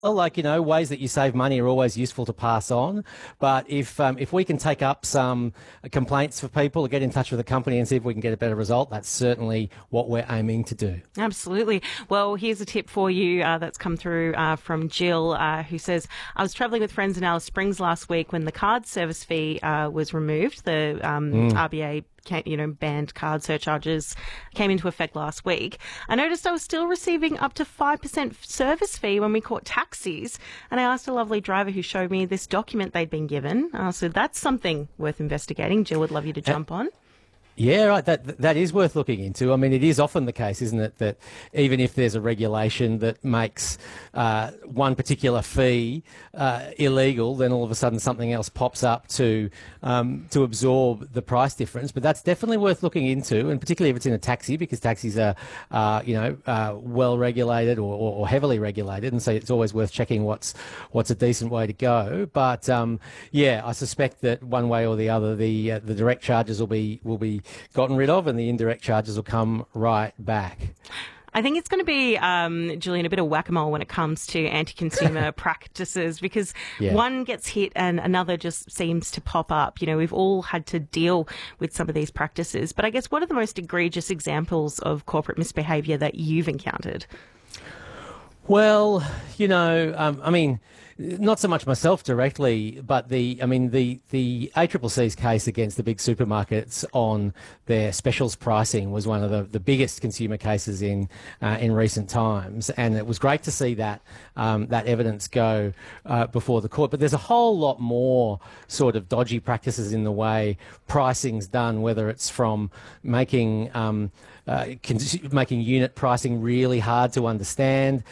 Well, like, ways that you save money are always useful to pass on. But if we can take up some complaints for people or get in touch with the company and see if we can get a better result, that's certainly what we're aiming to do. Absolutely. Well, here's a tip for you that's come through from Jill, who says, I was travelling with friends in Alice Springs last week when the card service fee was removed. The RBA banned card surcharges came into effect last week. I noticed I was still receiving up to 5% service fee when we caught taxis, and I asked a lovely driver who showed me this document they'd been given. So that's something worth investigating. Jill would love you to jump on. Yeah, right. That is worth looking into. I mean, it is often the case, isn't it, that even if there's a regulation that makes one particular fee illegal, then all of a sudden something else pops up to absorb the price difference. But that's definitely worth looking into, and particularly if it's in a taxi, because taxis are, well regulated or heavily regulated, and so it's always worth checking what's a decent way to go. But I suspect that one way or the other, the direct charges will be gotten rid of, and the indirect charges will come right back. I think it's going to be, Julian, a bit of whack-a-mole when it comes to anti-consumer practices, because one gets hit and another just seems to pop up. We've all had to deal with some of these practices. But I guess what are the most egregious examples of corporate misbehaviour that you've encountered? Well, not so much myself directly, but the ACCC's case against the big supermarkets on their specials pricing was one of the biggest consumer cases in recent times, and it was great to see that evidence go before the court. But there's a whole lot more sort of dodgy practices in the way pricing's done, whether it's from making unit pricing really hard to understand,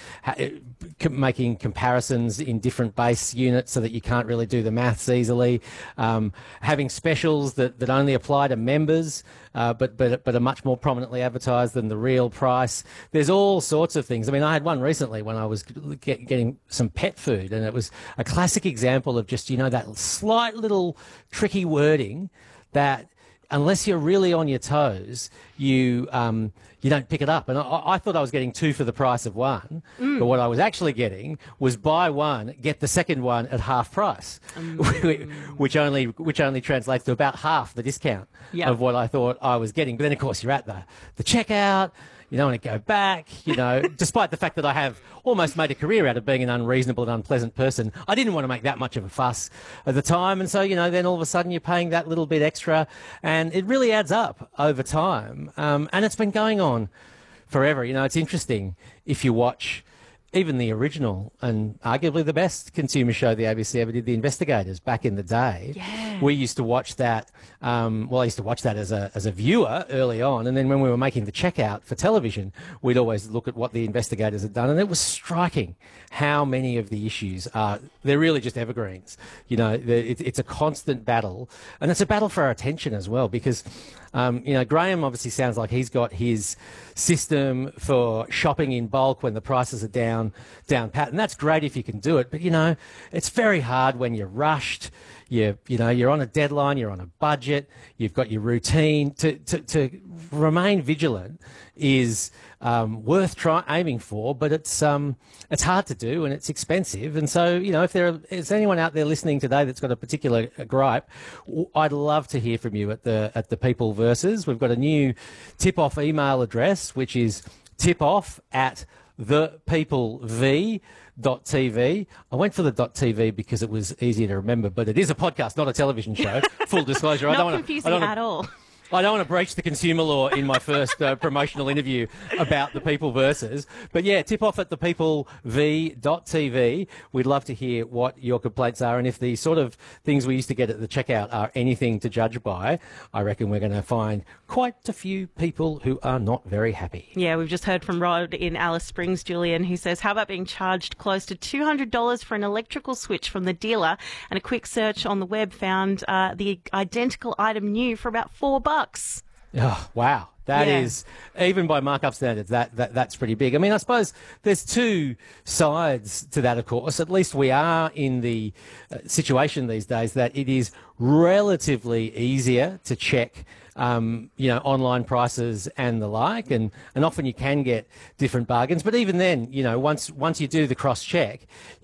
making comparisons in different base units so that you can't really do the maths easily, having specials that only apply to members but are much more prominently advertised than the real price. There's all sorts of things. I mean, I had one recently when I was getting some pet food, and it was a classic example of just, that slight little tricky wording that, unless you're really on your toes, you don't pick it up. And I thought I was getting two for the price of one, but what I was actually getting was buy one, get the second one at half price, which only translates to about half the discount of what I thought I was getting. But then, of course, you're at the checkout. You don't want to go back, despite the fact that I have almost made a career out of being an unreasonable and unpleasant person. I didn't want to make that much of a fuss at the time. And so, then all of a sudden you're paying that little bit extra, and it really adds up over time. And it's been going on forever. It's interesting if you watch even the original and arguably the best consumer show the ABC ever did, The Investigators, back in the day. Yeah. We used to watch that. I used to watch that as a viewer early on, and then when we were making the checkout for television, we'd always look at what the investigators had done, and it was striking how many of the issues they're really just evergreens. It's a constant battle, and it's a battle for our attention as well, because Graham obviously sounds like he's got his system for shopping in bulk when the prices are down pat, and that's great if you can do it. But it's very hard when you're rushed. You're on a deadline. You're on a budget. You've got your routine. To remain vigilant is worth aiming for, but it's hard to do and it's expensive. And so if is anyone out there listening today that's got a particular gripe, I'd love to hear from you at the People Versus. We've got a new tip-off email address, which is tipoff@thepeoplev.tv. I went for the .tv because it was easier to remember, but it is a podcast, not a television show. Full disclosure. Not confusing at all. I don't want to breach the consumer law in my first promotional interview about the People Versus. But yeah, tip off at thepeoplev.tv. We'd love to hear what your complaints are, and if the sort of things we used to get at the checkout are anything to judge by, I reckon we're going to find quite a few people who are not very happy. Yeah, we've just heard from Rod in Alice Springs, Julian, who says, how about being charged close to $200 for an electrical switch from the dealer, and a quick search on the web found the identical item new for about $4. Oh, wow. That is, even by markup standards, that's pretty big. I mean, I suppose there's two sides to that, of course. At least we are in the situation these days that it is relatively easier to check online prices and the like, and often you can get different bargains. But even then, once you do the cross-check,